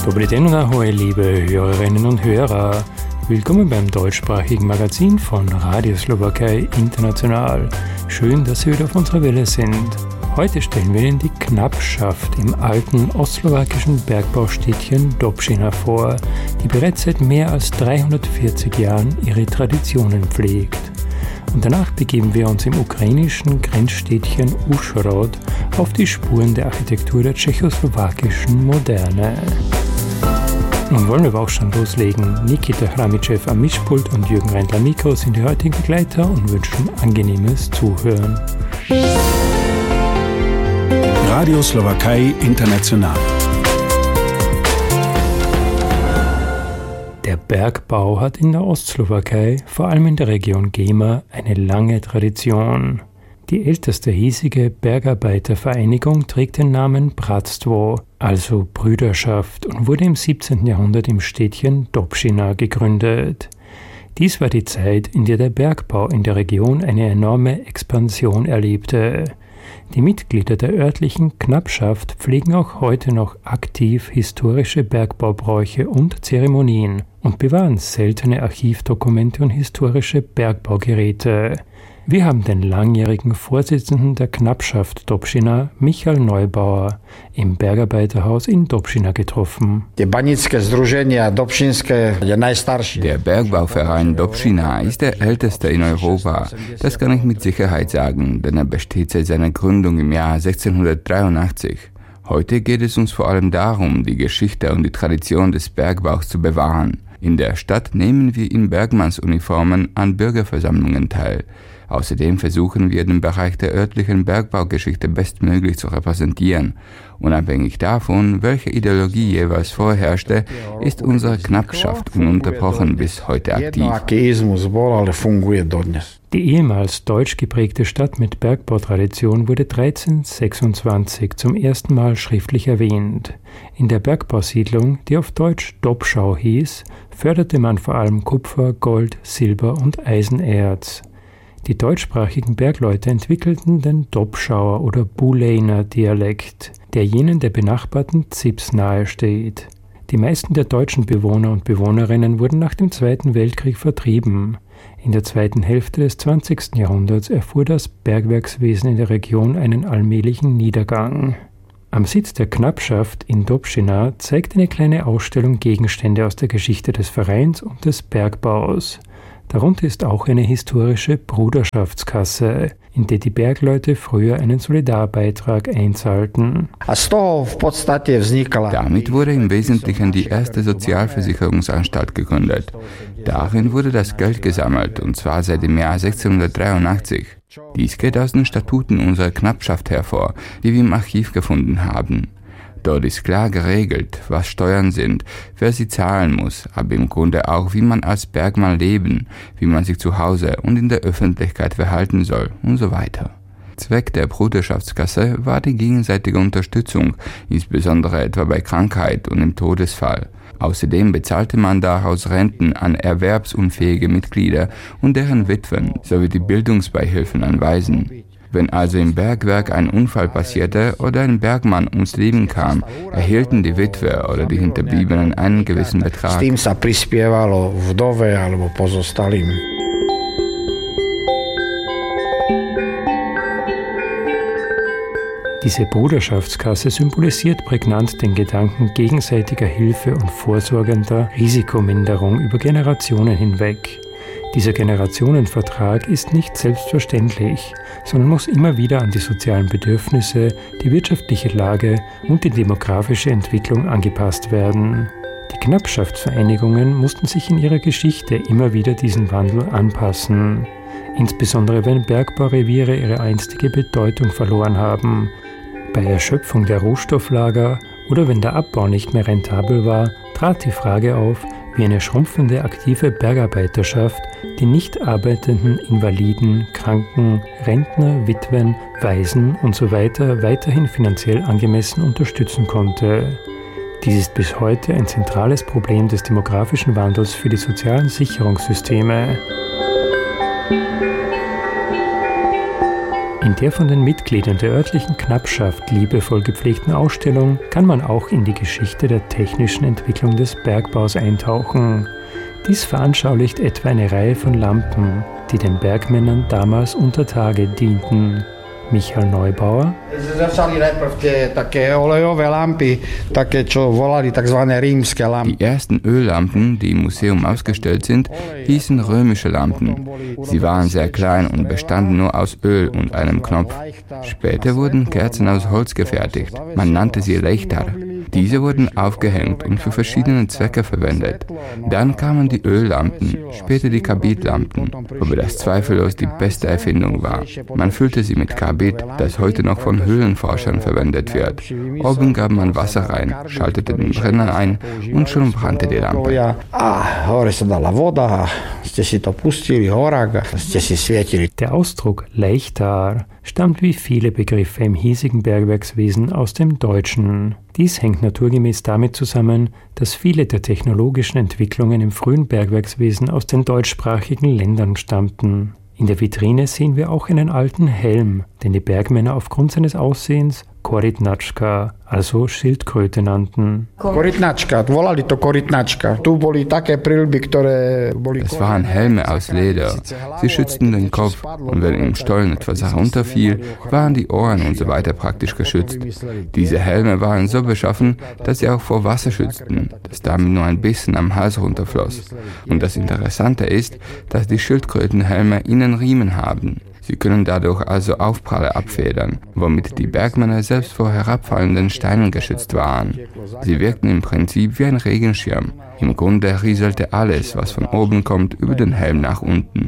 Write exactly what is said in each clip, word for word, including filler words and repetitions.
Dobry den und ahoi, liebe Hörerinnen und Hörer. Willkommen beim deutschsprachigen Magazin von Radio Slowakei International. Schön, dass Sie wieder auf unserer Welle sind. Heute stellen wir Ihnen die Knappschaft im alten ostslowakischen Bergbaustädtchen Dobšiná vor, die bereits seit mehr als dreihundertvierzig Jahren ihre Traditionen pflegt. Und danach begeben wir uns im ukrainischen Grenzstädtchen Užhorod auf die Spuren der Architektur der tschechoslowakischen Moderne. Nun wollen wir aber auch schon loslegen. Nikita Hramičev am Mischpult und Jürgen Reindl am Mikro sind die heutigen Begleiter und wünschen angenehmes Zuhören. Radio Slowakei International. Der Bergbau hat in der Ostslowakei, vor allem in der Region Gema, eine lange Tradition. Die älteste hiesige Bergarbeitervereinigung trägt den Namen Bratstvo, also Brüderschaft, und wurde im siebzehnten Jahrhundert im Städtchen Dobšiná gegründet. Dies war die Zeit, in der der Bergbau in der Region eine enorme Expansion erlebte. Die Mitglieder der örtlichen Knappschaft pflegen auch heute noch aktiv historische Bergbaubräuche und Zeremonien und bewahren seltene Archivdokumente und historische Bergbaugeräte. Wir haben den langjährigen Vorsitzenden der Knappschaft Dobšiná, Michal Neubauer, im Bergarbeiterhaus in Dobšiná getroffen. Der Bergbauverein Dobšiná ist der älteste in Europa. Das kann ich mit Sicherheit sagen, denn er besteht seit seiner Gründung im Jahr sechzehnhundertdreiundachtzig. Heute geht es uns vor allem darum, die Geschichte und die Tradition des Bergbaus zu bewahren. In der Stadt nehmen wir in Bergmannsuniformen an Bürgerversammlungen teil. Außerdem versuchen wir, den Bereich der örtlichen Bergbaugeschichte bestmöglich zu repräsentieren. Unabhängig davon, welche Ideologie jeweils vorherrschte, ist unsere Knappschaft ununterbrochen bis heute aktiv. Die ehemals deutsch geprägte Stadt mit Bergbautradition wurde dreizehnhundertsechsundzwanzig zum ersten Mal schriftlich erwähnt. In der Bergbausiedlung, die auf Deutsch Dobšau hieß, förderte man vor allem Kupfer, Gold, Silber und Eisenerz. Die deutschsprachigen Bergleute entwickelten den Dobšauer oder Bulejner Dialekt, der jenen der benachbarten Zips nahesteht. Die meisten der deutschen Bewohner und Bewohnerinnen wurden nach dem Zweiten Weltkrieg vertrieben. In der zweiten Hälfte des zwanzigsten Jahrhunderts erfuhr das Bergwerkswesen in der Region einen allmählichen Niedergang. Am Sitz der Knappschaft in Dobšiná zeigt eine kleine Ausstellung Gegenstände aus der Geschichte des Vereins und des Bergbaus. Darunter ist auch eine historische Bruderschaftskasse, in der die Bergleute früher einen Solidarbeitrag einzahlten. Damit wurde im Wesentlichen die erste Sozialversicherungsanstalt gegründet. Darin wurde das Geld gesammelt, und zwar seit dem Jahr sechzehnhundertdreiundachtzig. Dies geht aus den Statuten unserer Knappschaft hervor, die wir im Archiv gefunden haben. Dort ist klar geregelt, was Steuern sind, wer sie zahlen muss, aber im Grunde auch, wie man als Bergmann leben, wie man sich zu Hause und in der Öffentlichkeit verhalten soll und so weiter. Zweck der Bruderschaftskasse war die gegenseitige Unterstützung, insbesondere etwa bei Krankheit und im Todesfall. Außerdem bezahlte man daraus Renten an erwerbsunfähige Mitglieder und deren Witwen sowie die Bildungsbeihilfen an Waisen. Wenn also im Bergwerk ein Unfall passierte oder ein Bergmann ums Leben kam, erhielten die Witwe oder die Hinterbliebenen einen gewissen Betrag. Diese Bruderschaftskasse symbolisiert prägnant den Gedanken gegenseitiger Hilfe und vorsorgender Risikominderung über Generationen hinweg. Dieser Generationenvertrag ist nicht selbstverständlich, sondern muss immer wieder an die sozialen Bedürfnisse, die wirtschaftliche Lage und die demografische Entwicklung angepasst werden. Die Knappschaftsvereinigungen mussten sich in ihrer Geschichte immer wieder diesen Wandel anpassen, insbesondere wenn Bergbaureviere ihre einstige Bedeutung verloren haben. Bei Erschöpfung der Rohstofflager oder wenn der Abbau nicht mehr rentabel war, trat die Frage auf, wie eine schrumpfende aktive Bergarbeiterschaft die nicht arbeitenden Invaliden, Kranken, Rentner, Witwen, Waisen usw. weiterhin finanziell angemessen unterstützen konnte. Dies ist bis heute ein zentrales Problem des demografischen Wandels für die sozialen Sicherungssysteme. In der von den Mitgliedern der örtlichen Knappschaft liebevoll gepflegten Ausstellung kann man auch in die Geschichte der technischen Entwicklung des Bergbaus eintauchen. Dies veranschaulicht etwa eine Reihe von Lampen, die den Bergmännern damals unter Tage dienten. Michael Neubauer. Die ersten Öllampen, die im Museum ausgestellt sind, hießen römische Lampen. Sie waren sehr klein und bestanden nur aus Öl und einem Knopf. Später wurden Kerzen aus Holz gefertigt. Man nannte sie Lechtar. Diese wurden aufgehängt und für verschiedene Zwecke verwendet. Dann kamen die Öllampen, später die Karbidlampen, wobei das zweifellos die beste Erfindung war. Man füllte sie mit Karbid, das heute noch von Höhlenforschern verwendet wird. Oben gab man Wasser rein, schaltete den Brenner ein und schon brannte die Lampe. Der Ausdruck Lechtar stammt wie viele Begriffe im hiesigen Bergwerkswesen aus dem Deutschen. Dies hängt naturgemäß damit zusammen, dass viele der technologischen Entwicklungen im frühen Bergwerkswesen aus den deutschsprachigen Ländern stammten. In der Vitrine sehen wir auch einen alten Helm, den die Bergmänner aufgrund seines Aussehens Korytnačka, also Schildkröte nannten. Das waren Helme aus Leder. Sie schützten den Kopf und wenn im Stollen etwas herunterfiel, waren die Ohren und so weiter praktisch geschützt. Diese Helme waren so beschaffen, dass sie auch vor Wasser schützten, das damit nur ein bisschen am Hals runterfloss. Und das Interessante ist, dass die Schildkrötenhelme innen Riemen haben. Sie können dadurch also Aufprall abfedern, womit die Bergmänner selbst vor herabfallenden Steinen geschützt waren. Sie wirkten im Prinzip wie ein Regenschirm. Im Grunde rieselte alles, was von oben kommt, über den Helm nach unten.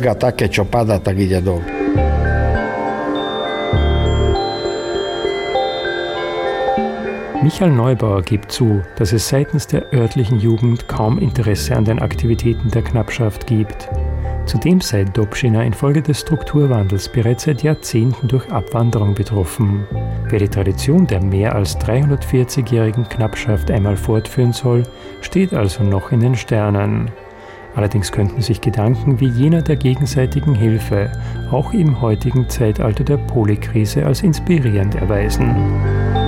Michael Neubauer gibt zu, dass es seitens der örtlichen Jugend kaum Interesse an den Aktivitäten der Knappschaft gibt. Zudem sei Dobšiná infolge des Strukturwandels bereits seit Jahrzehnten durch Abwanderung betroffen. Wer die Tradition der mehr als dreihundertvierzigjährigen Knappschaft einmal fortführen soll, steht also noch in den Sternen. Allerdings könnten sich Gedanken wie jener der gegenseitigen Hilfe auch im heutigen Zeitalter der Polykrise als inspirierend erweisen.